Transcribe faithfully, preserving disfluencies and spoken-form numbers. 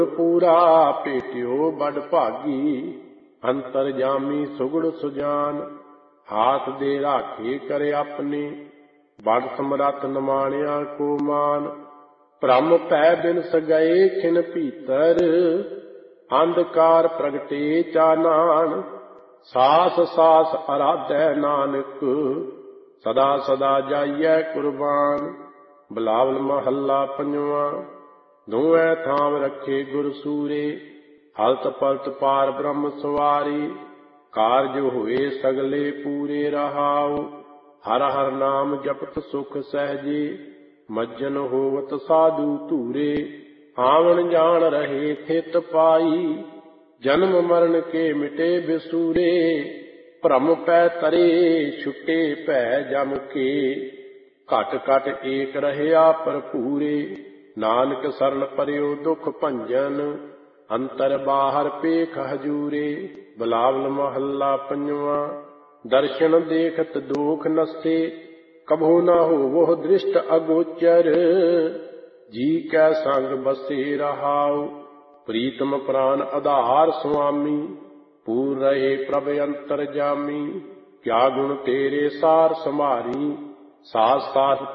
ਪੂਰਾ ਭੇਟਿਓ ਬੜ ਭਾਗੀ, ਅੰਤਰ ਜਾਮੀ ਸੁਗੜ ਸੁਜਾਨ। ਹਾਥ ਦੇ ਰਾਖੇ ਕਰੇ ਆਪਣੇ, ਬੜ ਸਮਰੱਥ ਨਿਮਾਣਿਆ ਕੋ ਮਾਨ। ਭ੍ਰਮ ਭੈ ਬਿਨ ਸਗਏ ਖਿਨ ਭੀਤਰ, ਅੰਧਕਾਰ ਪ੍ਰਗਟੇ ਚਾਨਾਨ। ਸਾਸ ਸਾਸ ਅਰਾਧੈ ਨਾਨਕ, ਸਦਾ ਸਦਾ ਜਾਈਐ ਕੁਰਬਾਨ। ਬਿਲਾਵਲ ਮਹੱਲਾ ਪੰਜਵਾਂ। ਦੋਵੇਂ ਥਾਮ ਰੱਖੇ ਗੁਰ ਸੂਰੇ, ਹਲਤ ਪਲਤ ਪਾਰ ਬ੍ਰਹਮ ਸਵਾਰੀ। ਕਾਰਜ ਹੋਏ ਸਗਲੇ ਪੂਰੇ ਰਹਾਉ, ਹਰ ਹਰ ਨਾਮ ਜਪਤ ਸੁਖ ਸਹਿਜੇ। ਮੱਜਨ ਹੋਵਤ ਸਾਧੂ ਧੂਰੇ, ਆਵਣ ਜਾਣ ਰਹੇ ਥਿਤ ਪਾਈ। ਜਨਮ ਮਰਨ ਕੇ ਮਿਟੇ ਬਿਸੂਰੇ, ਭ੍ਰਮ ਪੈ ਤਰੇ ਛੁਟੇ ਭੈ ਜਮ ਕੇ। ਘਟ ਘਟ ਏਕ ਰਹਿਆ ਭਰਪੂਰੇ, ਨਾਨਕ ਸਰਣ ਪਰਿਓ ਦੁਖ ਭੰਜਨ। ਅੰਤਰ ਬਾਹਰ ਪੇਖ ਹਜੂਰੇ। ਬਿਲਾਵਲ ਮਹੱਲਾ ਪੰਜਵਾਂ। ਦਰਸ਼ਨ ਦੇਖਤ ਦੋਖ ਨਸੇ, ਕਬਹੁ ਨਾ ਹੋਵਹੁ ਦ੍ਰਿਸ਼ਟ ਅਗੋਚਰ। ਜੀ ਕੈ ਸੰਗ ਬਸੇ ਰਹਾਉ, ਪ੍ਰੀਤਮ ਪ੍ਰਾਨ ਆਧਾਰ ਸੁਆਮੀ। ਪੂਰ ਰਹੇ ਪ੍ਰਭ ਅੰਤਰ ਜਾਮੀ, ਕਿਆ ਗੁਣ ਤੇਰੇ ਸਾਰ ਸੰਭਾਰੀ। ਸਾਸ ਸਾਸ